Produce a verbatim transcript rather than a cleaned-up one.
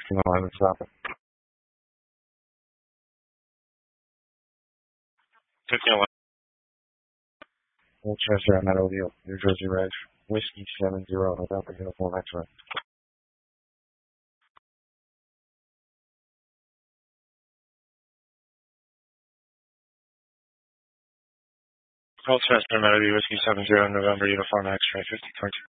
fifteen eleven, stop it. fifteen eleven. Winchester at Meadow View, New Jersey Reg. Whiskey seven zero, November Uniform X-ray. Colchester, Meadow View, Whiskey seven zero, November Uniform X-ray, fifty twenty.